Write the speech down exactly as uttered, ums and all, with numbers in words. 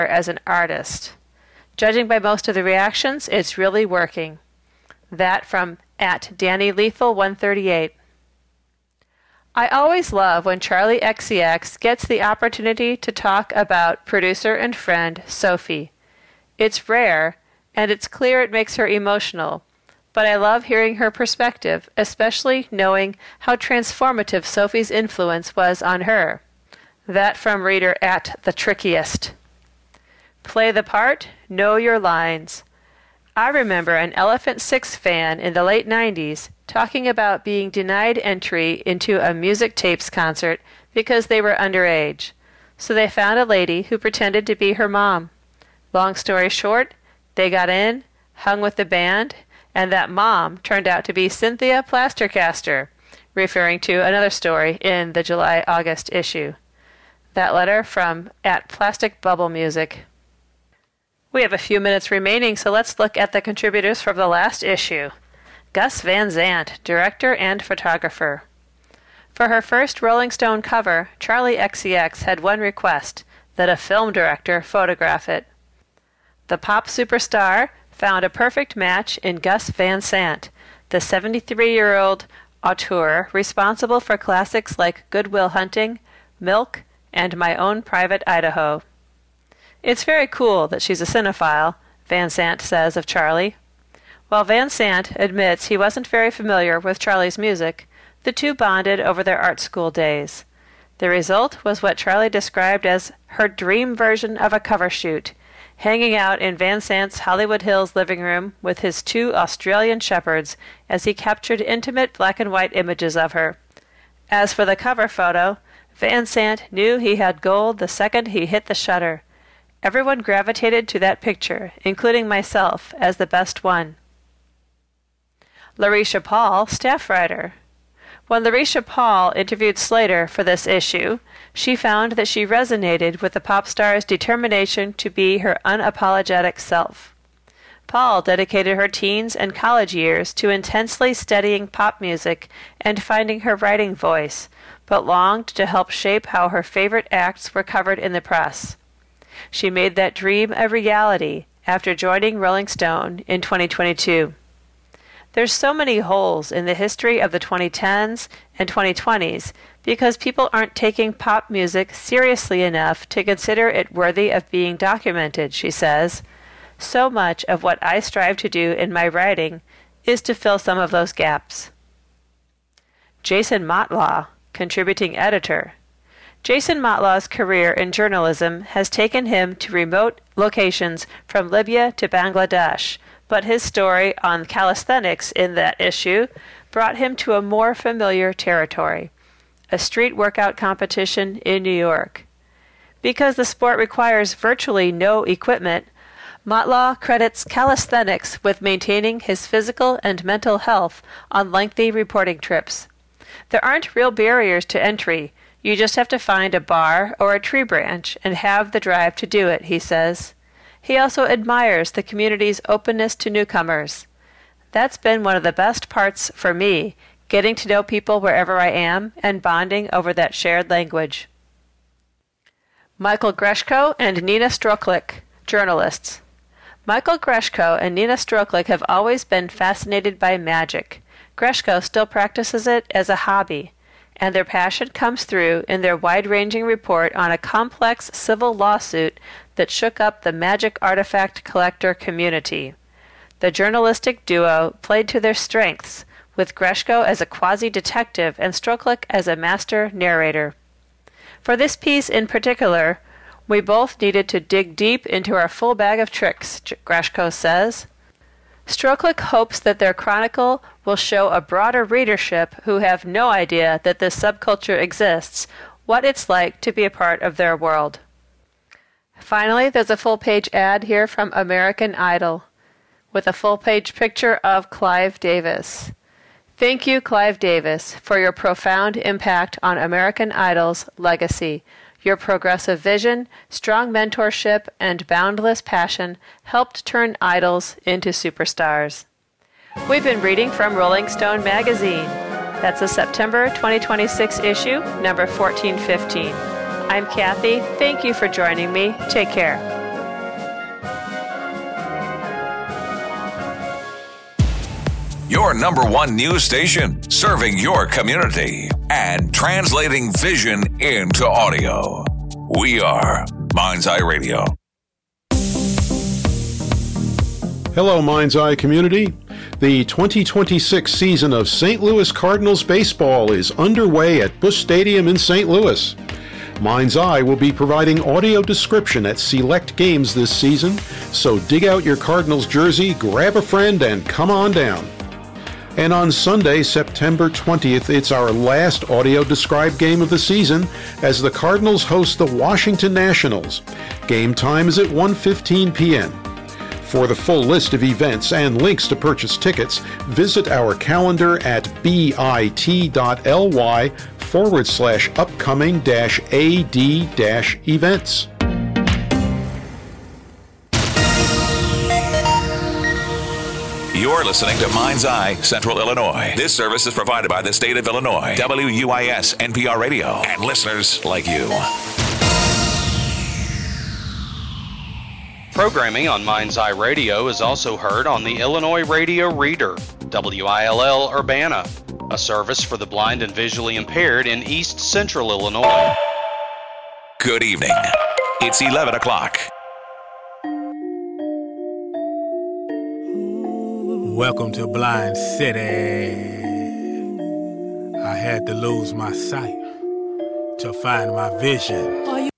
as an artist. Judging by most of the reactions, it's really working. That from at Danny Lethal one thirty-eight. I always love when Charli X C X gets the opportunity to talk about producer and friend Sophie. It's rare, and it's clear it makes her emotional, but I love hearing her perspective, especially knowing how transformative Sophie's influence was on her. That from reader at The Trickiest. Play the part, know your lines. I remember an Elephant Six fan in the late nineties talking about being denied entry into a music tapes concert because they were underage. So they found a lady who pretended to be her mom. Long story short, they got in, hung with the band, and that mom turned out to be Cynthia Plastercaster, referring to another story in the July-August issue. That letter from at Plastic Bubble Music. We have a few minutes remaining, so let's look at the contributors from the last issue. Gus Van Sant, director and photographer. For her first Rolling Stone cover, Charli X C X had one request, that a film director photograph it. The pop superstar found a perfect match in Gus Van Sant, the seventy-three-year-old auteur responsible for classics like Good Will Hunting, Milk, and My Own Private Idaho. It's very cool that she's a cinephile, Van Sant says of Charli. While Van Sant admits he wasn't very familiar with Charli's music, the two bonded over their art school days. The result was what Charli described as her dream version of a cover shoot, hanging out in Van Sant's Hollywood Hills living room with his two Australian shepherds as he captured intimate black and white images of her. As for the cover photo, Van Sant knew he had gold the second he hit the shutter. Everyone gravitated to that picture, including myself, as the best one. Larisha Paul, staff writer. When Larisha Paul interviewed Slater for this issue, she found that she resonated with the pop star's determination to be her unapologetic self. Paul dedicated her teens and college years to intensely studying pop music and finding her writing voice, but longed to help shape how her favorite acts were covered in the press. She made that dream a reality after joining Rolling Stone in twenty twenty-two. There's so many holes in the history of the twenty tens and twenty twenties because people aren't taking pop music seriously enough to consider it worthy of being documented, she says. So much of what I strive to do in my writing is to fill some of those gaps. Jason Motlaw, contributing editor. Jason Motlaw's career in journalism has taken him to remote locations from Libya to Bangladesh, but his story on calisthenics in that issue brought him to a more familiar territory, a street workout competition in New York. Because the sport requires virtually no equipment, Motlaw credits calisthenics with maintaining his physical and mental health on lengthy reporting trips. There aren't real barriers to entry. You just have to find a bar or a tree branch and have the drive to do it, he says. He also admires the community's openness to newcomers. That's been one of the best parts for me, getting to know people wherever I am and bonding over that shared language. Michael Greshko and Nina Stroklik, journalists. Michael Greshko and Nina Stroklik have always been fascinated by magic. Greshko still practices it as a hobby, and their passion comes through in their wide-ranging report on a complex civil lawsuit that shook up the magic artifact collector community. The journalistic duo played to their strengths, with Greshko as a quasi-detective and Stroklik as a master narrator. For this piece in particular, we both needed to dig deep into our full bag of tricks, Greshko says. Stroklik hopes that their chronicle will show a broader readership who have no idea that this subculture exists, what it's like to be a part of their world. Finally, there's a full-page ad here from American Idol, with a full-page picture of Clive Davis. Thank you, Clive Davis, for your profound impact on American Idol's legacy. Your progressive vision, strong mentorship, and boundless passion helped turn idols into superstars. We've been reading from Rolling Stone magazine. That's the September twenty twenty-six issue, number fourteen fifteen. I'm Kathy. Thank you for joining me. Take care. your number one news station, serving your community and translating vision into audio. We are Mind's Eye Radio. Hello, Mind's Eye community. The twenty twenty-six season of Saint Louis Cardinals baseball is underway at Busch Stadium in Saint Louis. Mind's Eye will be providing audio description at select games this season, so dig out your Cardinals jersey, grab a friend, and come on down. And on Sunday, September twentieth, it's our last audio described game of the season as the Cardinals host the Washington Nationals. Game time is at one fifteen p.m. For the full list of events and links to purchase tickets, visit our calendar at bit.ly forward slash upcoming dash AD dash events. You're listening to Mind's Eye, Central Illinois. This service is provided by the state of Illinois, W U I S N P R Radio, and listeners like you. Programming on Mind's Eye Radio is also heard on the Illinois Radio Reader, W I L L Urbana, a service for the blind and visually impaired in East Central Illinois. Good evening. It's eleven o'clock. Welcome to Blind City. I had to lose my sight to find my vision.